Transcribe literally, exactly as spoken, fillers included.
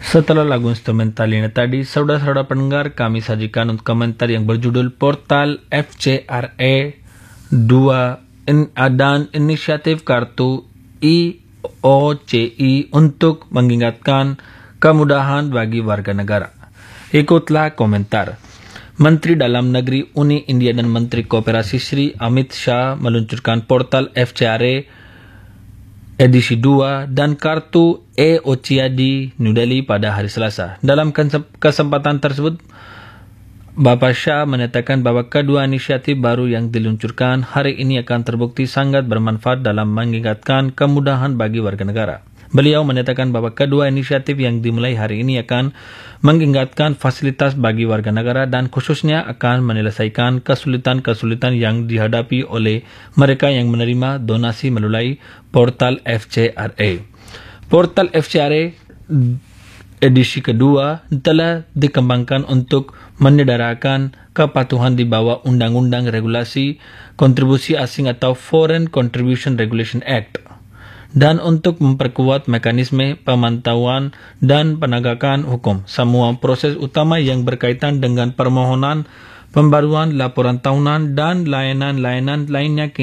Setelah lagu instrumental ini tadi, saudara-saudara pendengar, kami sajikan untuk komentar yang berjudul Portal F C R E dua in, dan inisiatif kartu I O C I untuk mengingatkan kemudahan bagi warga negara. Ikutlah komentar. Menteri Dalam Negeri Uni India dan Menteri Kooperasi Sri Amit Shah meluncurkan portal F C R E edisi dua dan kartu E O C I di New Delhi pada hari Selasa. Dalam kesempatan tersebut, Bapak Shah menyatakan bahwa kedua inisiatif baru yang diluncurkan hari ini akan terbukti sangat bermanfaat dalam mengingatkan kemudahan bagi warga negara. Beliau menyatakan bahwa kedua inisiatif yang dimulai hari ini akan mengingatkan fasilitas bagi warga negara dan khususnya akan menyelesaikan kesulitan-kesulitan yang dihadapi oleh mereka yang menerima donasi melalui portal F C R E. Portal F C R E edisi kedua telah dikembangkan untuk menyederhanakan kepatuhan di bawah Undang-Undang Regulasi Kontribusi Asing atau Foreign Contribution Regulation Act dan untuk memperkuat mekanisme pemantauan dan penegakan hukum. Semua proses utama yang berkaitan dengan permohonan, pembaruan laporan tahunan dan layanan-layanan lainnya